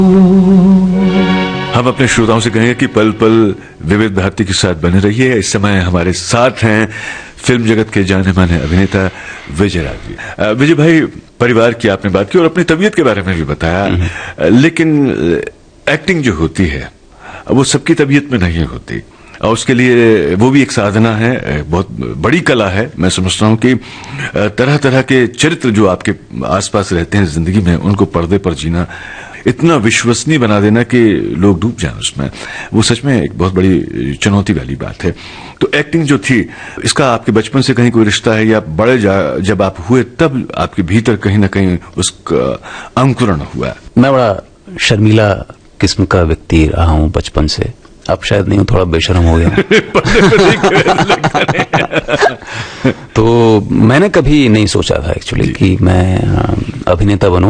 हम अपने श्रोताओं से कहेंगे कि पल पल विविध भारती के साथ बने रहिए। इस समय हमारे साथ हैं फिल्म जगत के जाने माने अभिनेता विजय राज जी। विजय भाई, परिवार की आपने बात की और अपनी तबीयत के बारे में भी बताया, लेकिन एक्टिंग जो होती है वो सबकी तबीयत में नहीं होती और उसके लिए वो भी एक साधना है, बहुत बड़ी कला है। मैं समझता हूं कि तरह तरह के चरित्र जो आपके आसपास रहते हैं जिंदगी में, उनको पर्दे पर जीना, इतना विश्वसनीय बना देना कि लोग डूब जाएं उसमें, वो सच में एक बहुत बड़ी चुनौती वाली बात है। तो एक्टिंग जो थी, इसका आपके बचपन से कहीं कोई रिश्ता है या बड़े जब आप हुए तब आपके भीतर कहीं ना कहीं उसका अंकुरण हुआ? मैं बड़ा शर्मीला किस्म का व्यक्ति रहा हूं बचपन से। अब शायद नहीं हूं, थोड़ा बेशर्म हो गया। तो मैंने कभी नहीं सोचा था एक्चुअली कि मैं अभिनेता बनूं।